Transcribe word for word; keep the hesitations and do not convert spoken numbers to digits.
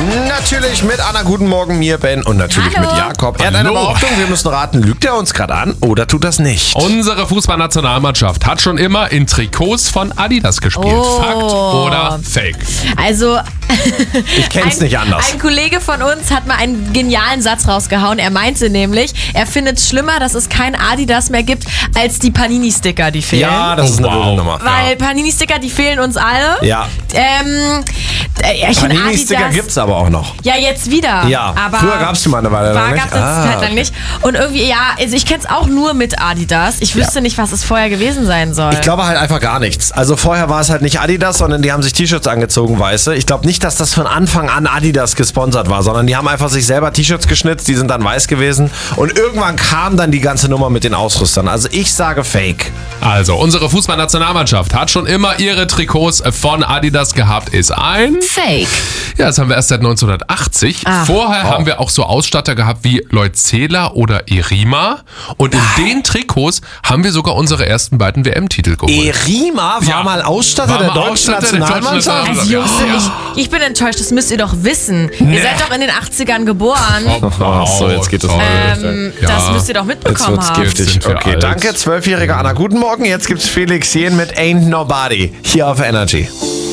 Natürlich mit Anna, guten Morgen, mir, Ben und natürlich Hallo. mit Jakob. Er hat eine Hallo. Behauptung, wir müssen raten, lügt er uns gerade an oder tut das nicht? Unsere Fußballnationalmannschaft hat schon immer in Trikots von Adidas gespielt. Oh. Fakt oder Fake? Also, Ich kenn's ein, nicht anders. ein Kollege von uns hat mal einen genialen Satz rausgehauen. Er meinte nämlich, er findet es schlimmer, dass es kein Adidas mehr gibt, als die Panini-Sticker, die fehlen. Ja, das ist eine Wow. wilde Nummer. Weil Panini-Sticker, die fehlen uns alle. Ja. Ähm, äh, ich find Panini-Sticker Adidas- gibt's aber auch noch. Ja, jetzt wieder. Ja, aber früher gab's die mal eine Weile lang war, nicht. gab's jetzt Ah, Zeit lang okay. nicht. Und irgendwie, ja, also ich kenn's auch nur mit Adidas. Ich wüsste nicht, was es vorher gewesen sein soll. Ich glaube halt einfach gar nichts. Also vorher war es halt nicht Adidas, sondern die haben sich T-Shirts angezogen, weiße. Ich glaube nicht, dass das von Anfang an Adidas gesponsert war, sondern die haben einfach sich selber T-Shirts geschnitzt, die sind dann weiß gewesen und irgendwann kam dann die ganze Nummer mit den Ausrüstern. Also ich sage Fake. Also, unsere Fußballnationalmannschaft hat schon immer ihre Trikots von Adidas gehabt, ist ein... Fake. Ja, das haben wir erst seit neunzehnhundertachtzig. Ah. Vorher Oh. haben wir auch so Ausstatter gehabt wie Lloyd Zehler oder Irima. Und in den Trikots haben wir sogar unsere ersten beiden W M-Titel geholt. Erima war Ja. mal Ausstatter War der mal deutschen Ausstatter der deutschen Nationalmannschaft. Also Jungs, Ja. ich, ich bin enttäuscht, das müsst ihr doch wissen. Ihr seid doch in den achtzigern geboren. Ach so, jetzt geht das Toll. Ähm, Ja. Das müsst ihr doch Jetzt mitbekommen wird's haben. giftig. Sind wir Okay, alt. danke, zwölfjährige Anna. Guten Morgen, jetzt gibt's Felix Jen mit Ain't Nobody hier auf Energy.